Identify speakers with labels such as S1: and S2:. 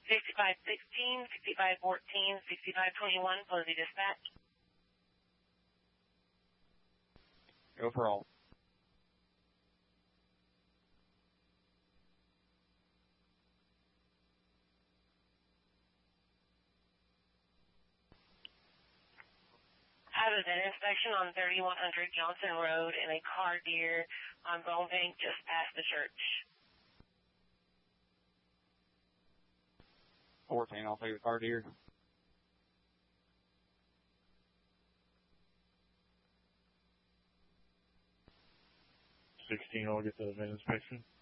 S1: 6516, 6514, 6521, Posey Dispatch.
S2: Go for all.
S1: Have an inspection on 3100 Johnson Road in a car deer on Bone Bank just past the church.
S2: 14, I'll take the car deer.
S3: 16, I'll get the event inspection.